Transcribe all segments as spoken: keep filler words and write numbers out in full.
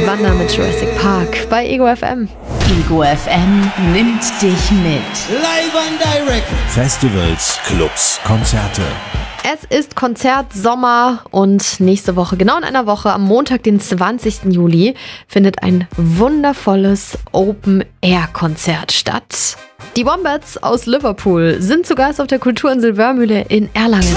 Wanda mit Jurassic Park bei Ego F M. Ego F M nimmt dich mit. Live and direct. Festivals, Clubs, Konzerte. Es ist Konzertsommer und nächste Woche, genau in einer Woche, am Montag, den zwanzigsten Juli, findet ein wundervolles Open-Air-Konzert statt. Die Wombats aus Liverpool sind zu Gast auf der Kulturinsel Wörmühle in Erlangen.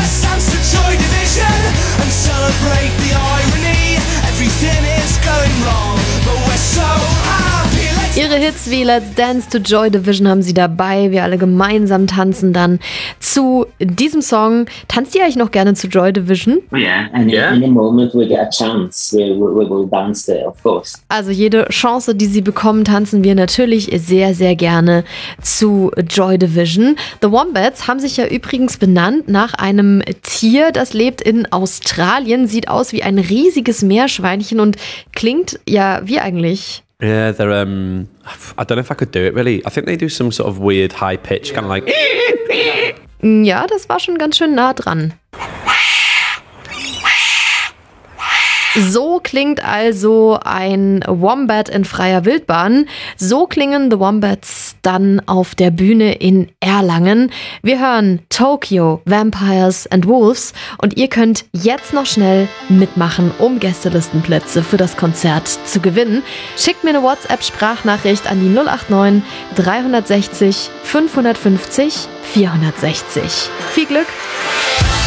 Ihre Hits wie Let's Dance to Joy Division haben sie dabei. Wir alle gemeinsam tanzen dann zu diesem Song. Tanzt ihr eigentlich noch gerne zu Joy Division? Oh yeah, and yeah. in the moment we get a chance, we, we, we will dance there, of course. Also jede Chance, die sie bekommen, tanzen wir natürlich sehr, sehr gerne zu Joy Division. The Wombats haben sich ja übrigens benannt nach einem Tier, das lebt in Australien, sieht aus wie ein riesiges Meerschweinchen und klingt ja wie eigentlich. Yeah, they're, um, I don't know if I could do it really. I think they do some sort of weird high pitch, kind of like. Ja, das war schon ganz schön nah dran. So klingt also ein Wombat in freier Wildbahn. So klingen The Wombats dann auf der Bühne in Erlangen. Wir hören Tokyo, Vampires and Wolves und ihr könnt jetzt noch schnell mitmachen, um Gästelistenplätze für das Konzert zu gewinnen. Schickt mir eine WhatsApp-Sprachnachricht an die null acht neun drei sechs null fünf fünf null vier sechs null. Viel Glück!